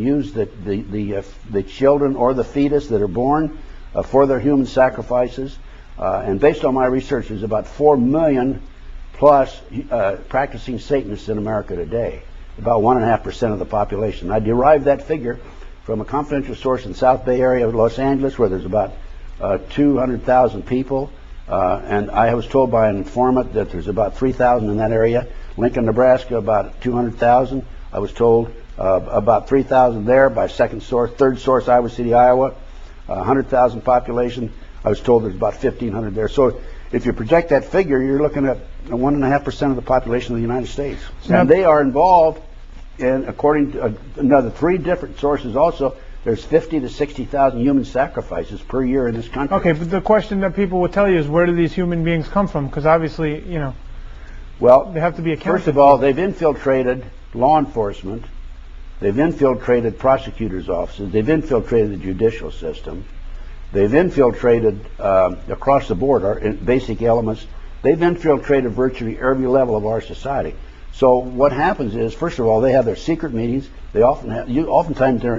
use the children or the fetus that are born for their human sacrifices. And based on my research, there's about 4 million plus practicing Satanists in America today, about 1.5% of the population. I derived that figure from a confidential source in the South Bay area of Los Angeles, where there's about 200,000 people. And I was told by an informant that there's about 3,000 in that area. Lincoln, Nebraska, about 200,000. I was told about 3,000 there by second source. Third source, Iowa City, Iowa, 100,000 population. I was told there's about 1,500 there. So if you project that figure, you're looking at 1.5% of the population of the United States. And they are involved in, according to another 3 different sources also, there's 50 to 60,000 human sacrifices per year in this country. Okay, but the question that people will tell you is, where do these human beings come from? Because obviously, you know, well, they have to be accounted first of all, they've infiltrated law enforcement. They've infiltrated prosecutors' offices. They've infiltrated the judicial system. They've infiltrated across the board in basic elements. They've infiltrated virtually every level of our society. So what happens is, first of all, they have their secret meetings. They often have, oftentimes they're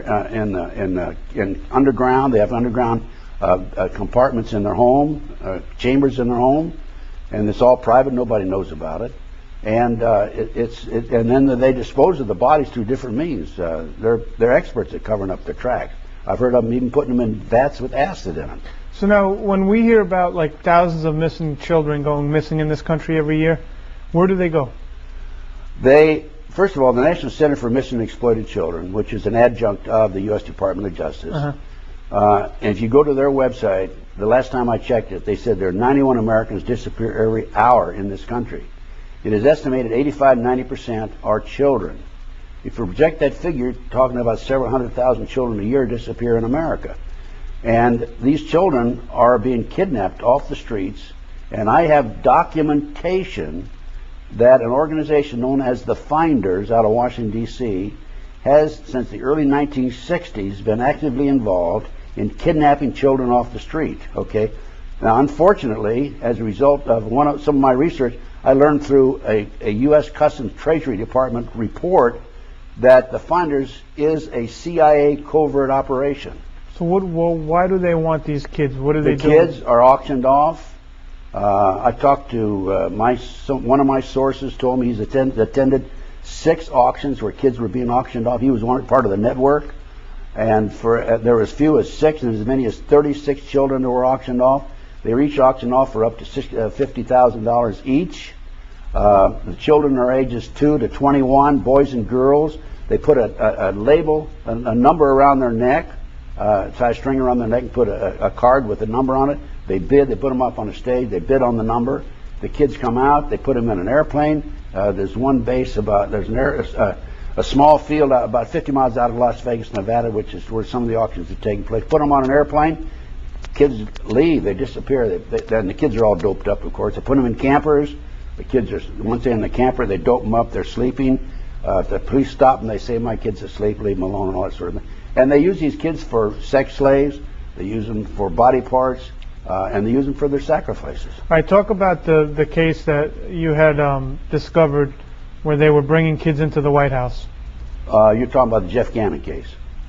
in underground. They have underground compartments in their home, chambers in their home, and it's all private. Nobody knows about it. And and then they dispose of the bodies through different means. They're experts at covering up their tracks. I've heard of them even putting them in vats with acid in them. So now, when we hear about like thousands of missing children going missing in this country every year, where do they go? First of all, the National Center for Missing and Exploited Children, which is an adjunct of the U.S. Department of Justice, and if you go to their website, the last time I checked it, they said there are 91 Americans disappear every hour in this country. It is estimated 85–90% are children. If you project that figure, talking about several 100,000 children a year disappear in America. And these children are being kidnapped off the streets, and I have documentation that an organization known as the Finders out of Washington, D.C. has, since the early 1960s, been actively involved in kidnapping children off the street. Okay. Now, unfortunately, as a result of some of my research, I learned through a U.S. Customs Treasury Department report that the Finders is a CIA covert operation. So why do they want these kids? What do they do? The kids are auctioned off. I talked to one of my sources, told me he's attended 6 auctions where kids were being auctioned off. He was part of the network, and there were as few as 6 and as many as 36 children that were auctioned off. They were each auctioned off for up to $50,000 each. The children are ages 2 to 21, boys and girls. They put a label, a number around their neck, tie a string around their neck and put a card with a number on it. They bid, they put them up on a stage, they bid on the number. The kids come out, they put them in an airplane. There's one base a small field about 50 miles out of Las Vegas, Nevada, which is where some of the auctions are taking place. Put them on an airplane, kids leave, they disappear. And the kids are all doped up, of course. They put them in campers. The kids are, once they're in the camper, they dope them up, they're sleeping. If the police stop them, they say, my kid's asleep, leave them alone, and all that sort of thing. And they use these kids for sex slaves, they use them for body parts, and they use them for their sacrifices. All right, talk about the case that you had discovered where they were bringing kids into the White House. You're talking about the Jeff Gannon case.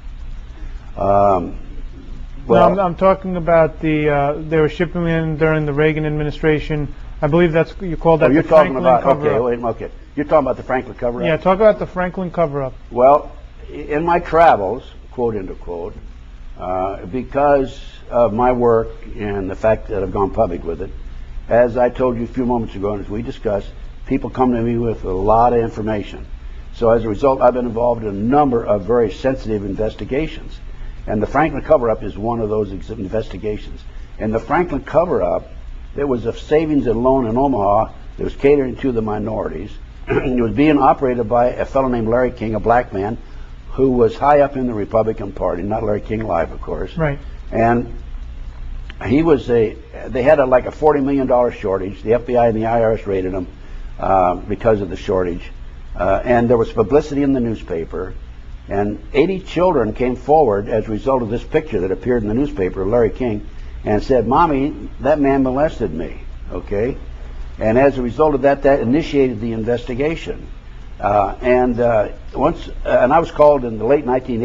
Well, no, I'm talking about they were shipping them in during the Reagan administration. I believe you called that the Franklin cover-up. Okay. You're talking about the Franklin cover-up? Yeah, talk about the Franklin cover-up. Well, in my travels, quote unquote, quote, because of my work and the fact that I've gone public with it, as I told you a few moments ago and as we discussed, people come to me with a lot of information. So as a result, I've been involved in a number of very sensitive investigations. And the Franklin cover-up is one of those investigations. And the Franklin cover-up, there was a savings and loan in Omaha that was catering to the minorities. It was being operated by a fellow named Larry King, a black man, who was high up in the Republican Party, not Larry King Live, of course. Right. And he was they had like a $40 million shortage. The FBI and the IRS raided him because of the shortage. And there was publicity in the newspaper. And 80 children came forward as a result of this picture that appeared in the newspaper of Larry King and said, Mommy, that man molested me, okay? And as a result of that, that initiated the investigation. And I was called in the late 1980s